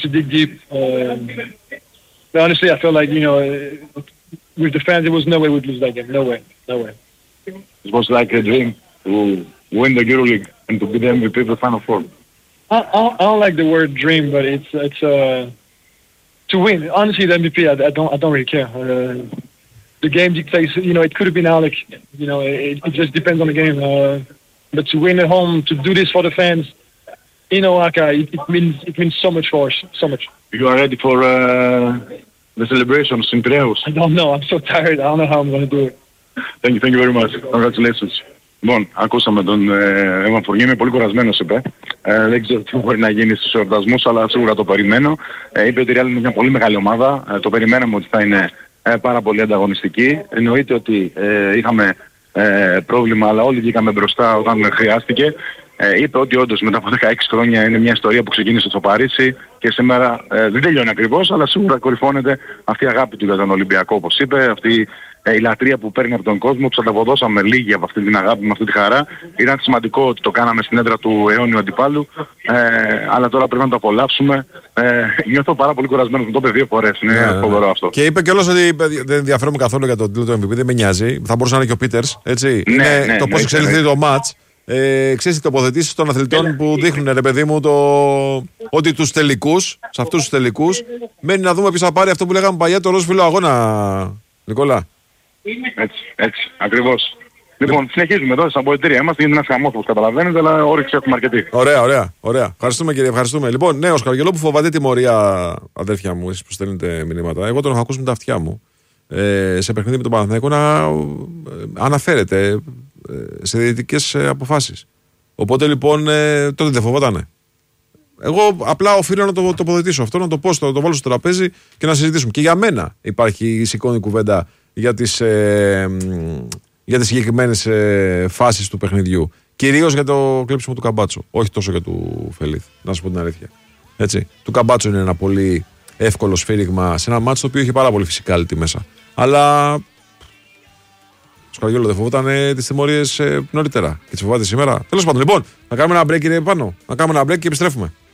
to dig deep. But honestly, I felt like, with the fans, there was no way we'd lose that game. No way. It was like a dream to win the EuroLeague and to be the MVP of the Final Four. I don't like the word dream, but it's to win. Honestly, the MVP, I don't really care. The game dictates. It could have been Alec. It just depends on the game. But to win at home, to do this for the fans, in Osaka, it means so much for us. So much. You are ready for the celebrations in Piraeus? I don't know. I'm so tired. I don't know how I'm going to do it. Thank you very much. Congratulations. Λοιπόν, ακούσαμε τον Evan Fournier, είναι πολύ κουρασμένος, είπε. Δεν ξέρω τι μπορεί να γίνει στους εορτασμούς, αλλά σίγουρα το περιμένω. Είπε ότι η Real είναι μια πολύ μεγάλη ομάδα. Το περιμέναμε ότι θα είναι πάρα πολύ ανταγωνιστική. Εννοείται ότι είχαμε πρόβλημα, αλλά όλοι βγήκαμε μπροστά όταν χρειάστηκε. Είπε ότι όντως μετά από 16 χρόνια είναι μια ιστορία που ξεκίνησε στο Παρίσι και σήμερα δεν τελειώνει ακριβώς, αλλά σίγουρα κορυφώνεται αυτή η αγάπη του για τον Ολυμπιακό, όπως είπε, αυτή η λατρεία που παίρνει από τον κόσμο. Τους ανταποδώσαμε λίγοι από αυτή την αγάπη, με αυτή τη χαρά. Ήταν σημαντικό ότι το κάναμε στην έδρα του αιώνιου αντιπάλου, αλλά τώρα πρέπει να το απολαύσουμε. Νιώθω πάρα πολύ κουρασμένος, μου το είπε 2 φορές. Είναι φοβερό αυτό. Και είπε κιόλας ότι δεν ενδιαφέρομαι καθόλου για τον τίτλο του MVP, δεν με νοιάζει. Θα μπορούσε να είναι και ο Πίτερς, έτσι. Είναι το πώς εξελιχθεί το μάτς. Ξέρεις, οι τοποθετήσεις των αθλητών που δείχνουν, ρε παιδί μου, ότι τους τελικούς, σε αυτούς τους τελικούς, μένει να δούμε ποιος θα πάρει αυτό που λέγαμε παλιά, το ροζ φύλλο αγώνα, Νικόλα. Έτσι, ακριβώς. Λοιπόν, συνεχίζουμε εδώ στα αποδυτήρια. Είμαστε, είναι ένας χαμός όπως καταλαβαίνετε, αλλά όρεξη έχουμε αρκετή. Ωραία. Ευχαριστούμε, κύριε, ευχαριστούμε. Λοιπόν, ναι, ο Σκαργελόπουλος που φοβάται τιμωρία, αδέρφια μου, εσείς που στέλνετε μηνύματα. Εγώ τον έχω ακούσει με τα αυτιά μου σε παιχνίδι με τον Παναθηναϊκό να αναφέρεται σε διαιτητικές αποφάσεις. Οπότε λοιπόν τότε δεν φοβότανε. Εγώ απλά οφείλω να το τοποθετήσω αυτό, να το πω, το βάλω στο τραπέζι και να συζητήσουμε. Και για μένα υπάρχει σηκώνει κουβέντα για τις συγκεκριμένες φάσεις του παιχνιδιού. Κυρίως για το κλέψιμο του Καμπάτσο. Όχι τόσο για του Φελίθ, να σου πω την αλήθεια. Έτσι. Του Καμπάτσο είναι ένα πολύ εύκολο σφύριγμα σε ένα μάτσο το οποίο έχει πάρα πολύ φυσικάλιτη μέσα. Αλλά ο Σκαργιόλο δεν φοβόταν τις τιμωρίες νωρίτερα και τις φοβάται σήμερα. Τέλος πάντων, λοιπόν, να κάνουμε ένα break, κύριε Πάνο. Να κάνουμε ένα break και επιστρέφουμε.